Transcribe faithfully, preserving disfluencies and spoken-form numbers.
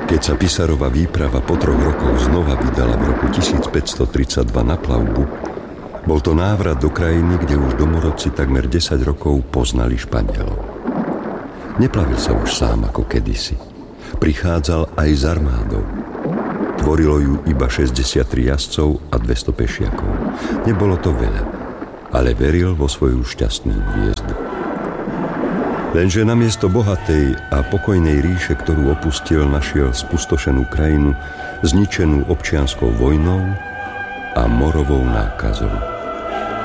Keď sa Písarova výprava po troch rokoch znova vydala v roku tisícpäťstotridsaťdva na plavbu, bol to návrat do krajiny, kde už domorodci takmer desať rokov poznali Španielov. Neplavil sa už sám ako kedysi. Prichádzal aj s armádou. Tvorilo ju iba šesťdesiattri jazdcov a dvesto pešiakov. Nebolo to veľa, ale veril vo svoju šťastnú hviezdu. Lenže namiesto bohatej a pokojnej ríše, ktorú opustil, našiel spustošenú krajinu, zničenú občianskou vojnou a morovou nákazou.